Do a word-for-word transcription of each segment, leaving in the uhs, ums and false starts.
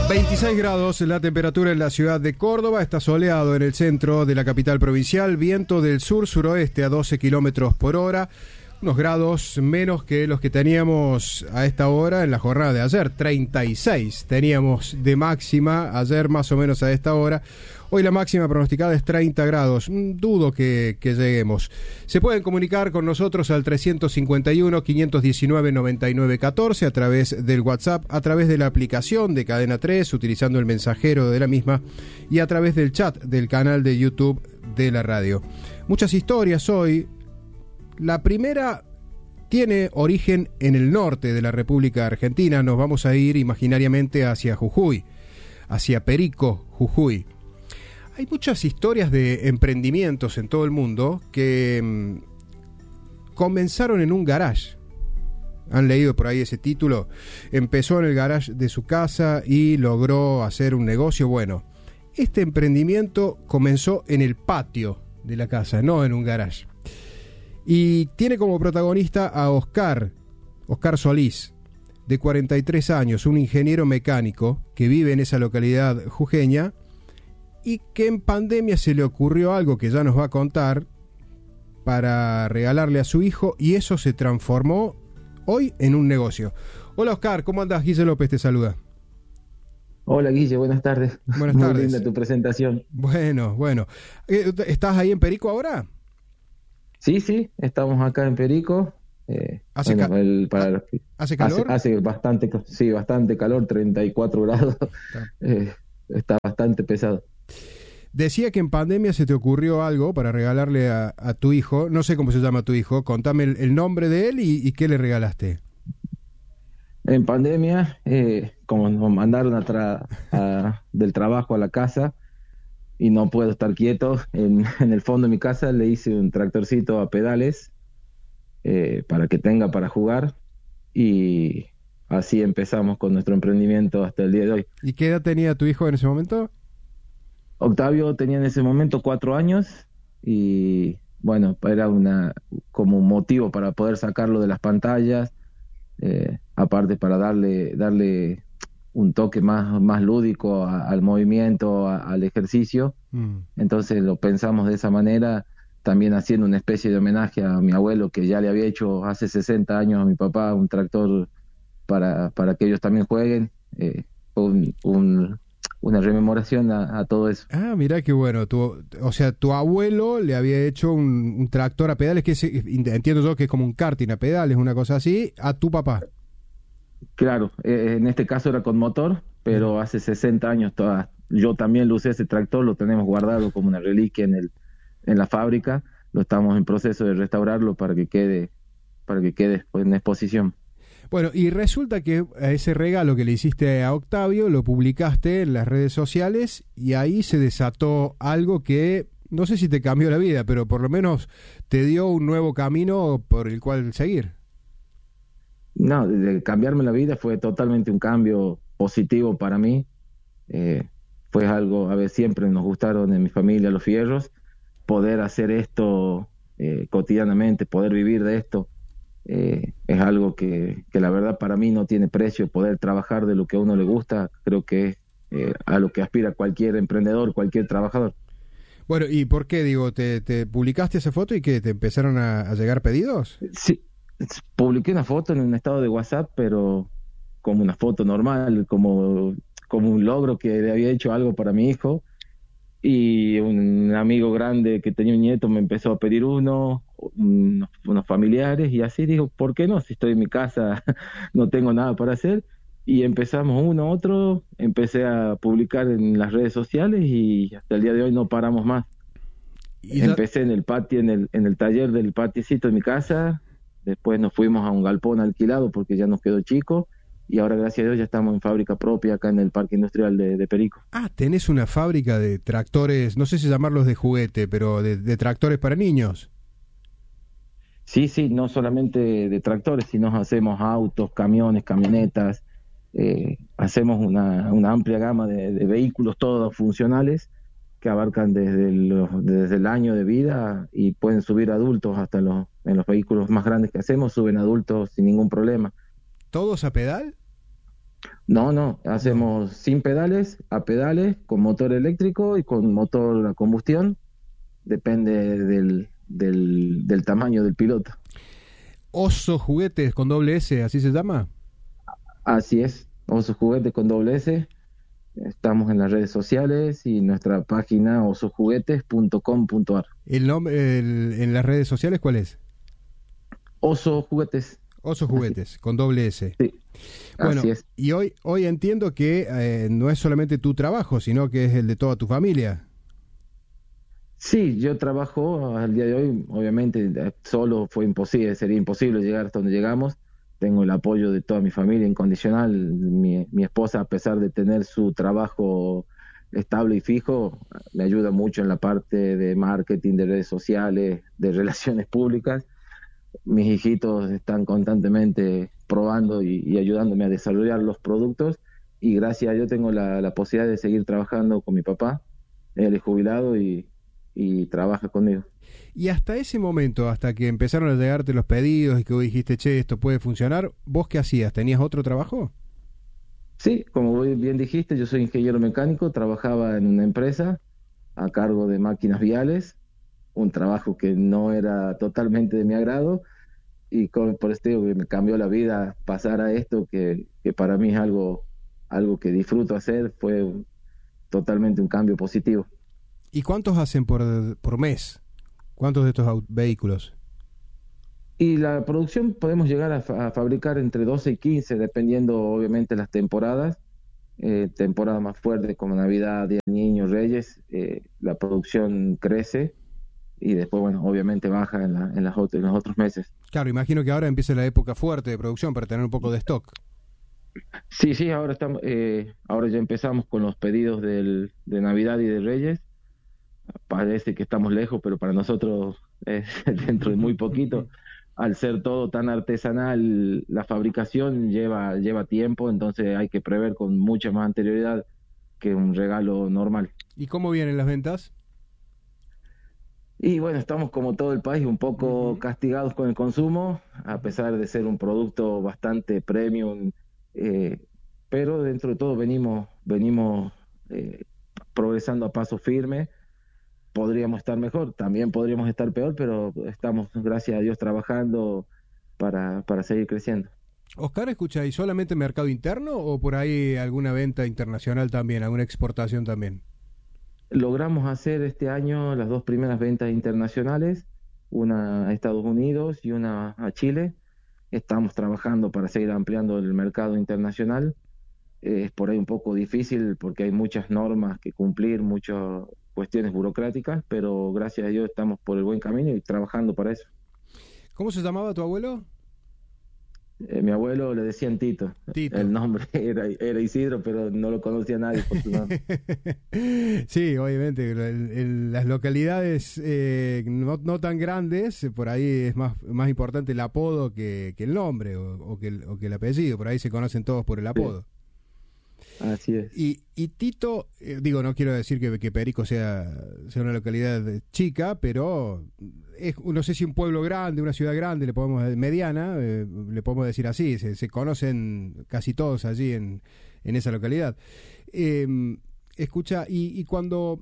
veintiséis grados la temperatura en la ciudad de Córdoba, está soleado en el centro de la capital provincial, viento del sur-suroeste a doce kilómetros por hora, unos grados menos que los que teníamos a esta hora en la jornada de ayer, treinta y seis teníamos de máxima ayer más o menos a esta hora. Hoy la máxima pronosticada es treinta grados, dudo que, que lleguemos. Se pueden comunicar con nosotros al trescientos cincuenta y uno, quinientos diecinueve, noventa y nueve catorce a través del WhatsApp, a través de la aplicación de Cadena tres, utilizando el mensajero de la misma, y a través del chat del canal de YouTube de la radio. Muchas historias hoy. La primera tiene origen en el norte de la República Argentina. Nos vamos a ir imaginariamente hacia Jujuy, hacia Perico, Jujuy. Hay muchas historias de emprendimientos en todo el mundo que mmm, comenzaron en un garage. ¿Han leído por ahí ese título? Empezó en el garage de su casa y logró hacer un negocio. Bueno, este emprendimiento comenzó en el patio de la casa, no en un garage. Y tiene como protagonista a Oscar, Oscar Solís, de cuarenta y tres años, un ingeniero mecánico que vive en esa localidad jujeña, y que en pandemia se le ocurrió algo que ya nos va a contar para regalarle a su hijo, y eso se transformó hoy en un negocio. Hola Oscar, ¿cómo andás? Guille López te saluda. Hola Guille, buenas tardes. Buenas Muy tardes. linda tu presentación. Bueno, bueno. ¿Estás ahí en Perico ahora? Sí, sí, estamos acá en Perico. Eh, ¿Hace, bueno, ca- el, para, ¿Hace calor? Hace, hace bastante, sí, bastante calor, treinta y cuatro grados. Está. Eh, está bastante pesado. Decía que en pandemia se te ocurrió algo para regalarle a, a tu hijo. No sé cómo se llama tu hijo. Contame el, el nombre de él y, y qué le regalaste. En pandemia, eh, como nos mandaron a tra- a, del trabajo a la casa y no puedo estar quieto, en, en el fondo de mi casa le hice un tractorcito a pedales eh, para que tenga para jugar, y así empezamos con nuestro emprendimiento hasta el día de hoy. ¿Y qué edad tenía tu hijo en ese momento? Octavio tenía en ese momento cuatro años y bueno, era una como un motivo para poder sacarlo de las pantallas, eh, aparte para darle darle un toque más, más lúdico a, al movimiento, a, al ejercicio. Mm. Entonces lo pensamos de esa manera, también haciendo una especie de homenaje a mi abuelo, que ya le había hecho hace sesenta años a mi papá un tractor para, para que ellos también jueguen, eh, un, un, una rememoración a, a todo eso. Ah, mirá qué bueno. Tu, o sea, tu abuelo le había hecho un, un tractor a pedales, que es, entiendo yo que es como un karting a pedales, una cosa así, a tu papá. Claro, eh, en este caso era con motor, pero hace sesenta años toda, yo también lo usé ese tractor, lo tenemos guardado como una reliquia en el en la fábrica, lo estamos en proceso de restaurarlo para que quede para que quede en exposición. Bueno, y resulta que ese regalo que le hiciste a Octavio lo publicaste en las redes sociales y ahí se desató algo que no sé si te cambió la vida, pero por lo menos te dio un nuevo camino por el cual seguir. No, de cambiarme la vida fue totalmente un cambio positivo para mí. Eh, fue algo, a ver, siempre nos gustaron en mi familia los fierros. Poder hacer esto eh, cotidianamente, poder vivir de esto, eh, es algo que, que la verdad para mí no tiene precio. Poder trabajar de lo que a uno le gusta, creo que es eh, a lo que aspira cualquier emprendedor, cualquier trabajador. Bueno, ¿y por qué? Digo, ¿te, te publicaste esa foto y que te empezaron a, a llegar pedidos? Sí. Publiqué una foto en un estado de WhatsApp, pero como una foto normal, como, como un logro que le había hecho algo para mi hijo, y un amigo grande que tenía un nieto me empezó a pedir uno, unos, unos familiares, y así digo, ¿por qué no? Si estoy en mi casa, no tengo nada para hacer, y empezamos uno, otro, empecé a publicar en las redes sociales y hasta el día de hoy no paramos más. ¿Y Empecé ya... en el patio, en el, en el taller del patiecito de mi casa. Después nos fuimos a un galpón alquilado porque ya nos quedó chico, y ahora gracias a Dios ya estamos en fábrica propia acá en el Parque Industrial de, de Perico. Ah, tenés una fábrica de tractores, no sé si llamarlos de juguete, pero de, de tractores para niños. Sí, sí, no solamente de tractores, sino hacemos autos, camiones, camionetas, eh, hacemos una, una amplia gama de, de vehículos todos funcionales que abarcan desde, los, desde el año de vida y pueden subir adultos hasta los, en los vehículos más grandes que hacemos, suben adultos sin ningún problema. ¿Todos a pedal? No, no, No. hacemos sin pedales, a pedales, con motor eléctrico y con motor a combustión, depende del, del, del tamaño del piloto. Oso Juguetes con doble S, ¿así se llama? Así es, Oso Juguete con doble S. Estamos en las redes sociales y nuestra página oso juguetes punto com punto ar. El nombre el- en las redes sociales, ¿cuál es? Oso Juguetes, Oso así, Juguetes con doble S. sí, Bueno, así es. y hoy, hoy entiendo que eh, no es solamente tu trabajo, sino que es el de toda tu familia. Sí, yo trabajo al día de hoy, obviamente eh, solo fue imposible, sería imposible llegar hasta donde llegamos. Tengo el apoyo de toda mi familia incondicional. Mi, mi esposa, a pesar de tener su trabajo estable y fijo, me ayuda mucho en la parte de marketing, de redes sociales, de relaciones públicas. Mis hijitos están constantemente probando y, y ayudándome a desarrollar los productos y gracias a Dios tengo la, la posibilidad de seguir trabajando con mi papá. Él es jubilado y, y trabaja conmigo. Y hasta ese momento, hasta que empezaron a llegarte los pedidos y que vos dijiste, che, esto puede funcionar, ¿vos qué hacías? ¿Tenías otro trabajo? Sí, como vos bien dijiste, yo soy ingeniero mecánico, trabajaba en una empresa a cargo de máquinas viales, un trabajo que no era totalmente de mi agrado y con- por esto digo que me cambió la vida pasar a esto que, que para mí es algo, algo que disfruto hacer, fue un- totalmente un cambio positivo. ¿Y cuántos hacen por, por mes? ¿Cuántos de estos au- vehículos? Y la producción podemos llegar a, fa- a fabricar entre doce y quince dependiendo obviamente las temporadas. Eh, temporada más fuerte como Navidad, Día del Niño, Reyes, eh, la producción crece y después, bueno, obviamente baja en, la- en, las ot- en los otros meses. Claro, imagino que ahora empieza la época fuerte de producción para tener un poco de stock. Sí, sí, ahora estamos, eh, ahora ya empezamos con los pedidos del, de Navidad y de Reyes. Parece que estamos lejos, pero para nosotros es dentro de muy poquito. Al ser todo tan artesanal, la fabricación lleva, lleva tiempo, entonces hay que prever con mucha más anterioridad que un regalo normal. ¿Y cómo vienen las ventas? Y bueno, estamos como todo el país un poco Ujú. castigados con el consumo, a pesar de ser un producto bastante premium, eh, pero dentro de todo venimos, venimos eh, progresando a paso firme. Podríamos estar mejor, también podríamos estar peor, pero estamos, gracias a Dios, trabajando para, para seguir creciendo. Oscar, escucha, ¿y solamente mercado interno o por ahí alguna venta internacional también, alguna exportación también? Logramos hacer este año las dos primeras ventas internacionales, una a Estados Unidos y una a Chile. Estamos trabajando para seguir ampliando el mercado internacional. Eh, es por ahí un poco difícil porque hay muchas normas que cumplir, muchas cuestiones burocráticas, pero gracias a Dios estamos por el buen camino y trabajando para eso. ¿Cómo se llamaba tu abuelo? Eh, mi abuelo le decían Tito, el Tito. nombre era, era Isidro, pero no lo conocía nadie por su nombre. Sí, obviamente, el- el- las localidades eh, no, no tan grandes, eh, por ahí es más, más importante el apodo que, que el nombre o, o que el, o que el apellido, por ahí se conocen todos por el Sí, apodo. así es. Y, y Tito, eh, digo, no quiero decir que, que Perico sea, sea una localidad eh, chica, pero es, no sé si un pueblo grande, una ciudad grande, le podemos mediana, eh, le podemos decir así, se, se conocen casi todos allí en, en esa localidad. Eh, escucha, y, y cuando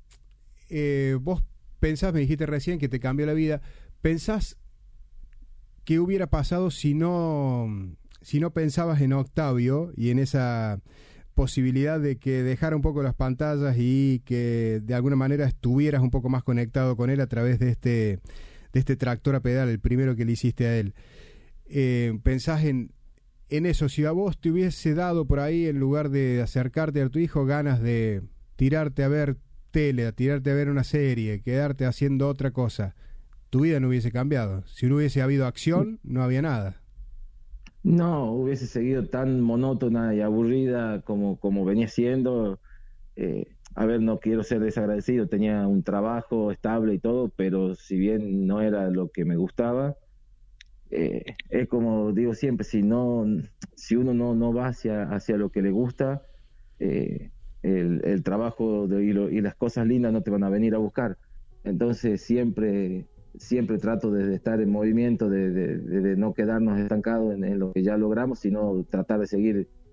eh, vos pensás, me dijiste recién que te cambió la vida, pensás qué hubiera pasado si no, si no pensabas en Octavio y en esa posibilidad de que dejara un poco las pantallas y que de alguna manera estuvieras un poco más conectado con él a través de este, de este tractor a pedal, el primero que le hiciste a él. Eh, pensás en, en eso, si a vos te hubiese dado por ahí, en lugar de acercarte a tu hijo, ganas de tirarte a ver tele, a tirarte a ver una serie, quedarte haciendo otra cosa, tu vida no hubiese cambiado. Si no hubiese habido acción, no había nada. No, hubiese seguido tan monótona y aburrida como, como venía siendo. Eh, a ver, no quiero ser desagradecido, tenía un trabajo estable y todo, pero si bien no era lo que me gustaba, eh, es como digo siempre, si no, si uno no, no va hacia, hacia lo que le gusta, eh, el, el trabajo de, y, lo, y las cosas lindas no te van a venir a buscar. Entonces siempre, siempre trato de, de estar en movimiento, de, de, de, de no quedarnos estancados en, en, lo que ya logramos, sino tratar de seguir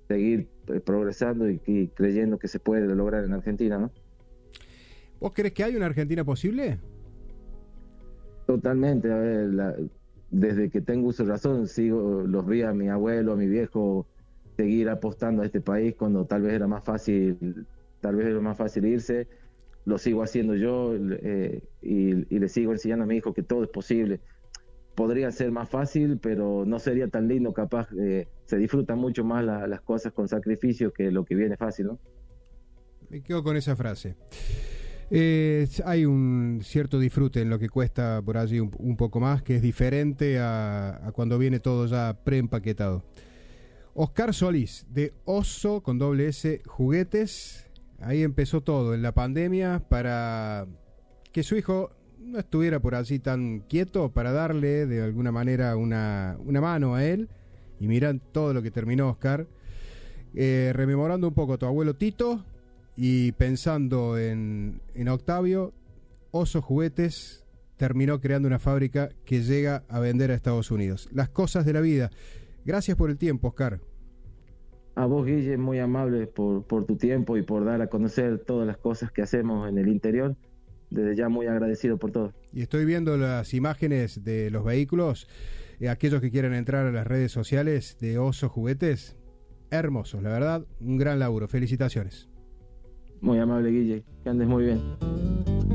seguir eh, progresando y, y creyendo que se puede lograr en Argentina, ¿no? ¿Vos crees que hay una Argentina posible? Totalmente, a ver, la- desde que tengo uso de razón, sigo, los vi a mi abuelo, a mi viejo, seguir apostando a este país cuando tal vez era más fácil, tal vez era más fácil irse, lo sigo haciendo yo eh, y, y le sigo enseñando a mi hijo que todo es posible. Podría ser más fácil, pero no sería tan lindo, capaz, eh, se disfrutan mucho más la- las cosas con sacrificio que lo que viene fácil, ¿no? Me quedo con esa frase. Eh, hay un cierto disfrute en lo que cuesta por allí un, un poco más, que es diferente a, a cuando viene todo ya preempaquetado. Oscar Solís, de Oso con doble S Juguetes. Ahí empezó todo en la pandemia para que su hijo no estuviera por allí tan quieto, para darle de alguna manera una, una mano a él. Y miran todo lo que terminó, Oscar. Eh, rememorando un poco a tu abuelo Tito y pensando en, en Octavio, Oso Juguetes terminó creando una fábrica que llega a vender a Estados Unidos. Las cosas de la vida. Gracias por el tiempo, Oscar. A vos, Guille, muy amable por, por tu tiempo y por dar a conocer todas las cosas que hacemos en el interior. Desde ya muy agradecido por todo. Y estoy viendo las imágenes de los vehículos, eh, aquellos que quieran entrar a las redes sociales de Oso Juguetes, hermosos, la verdad, un gran laburo, felicitaciones. Muy amable, Guille, que andes muy bien.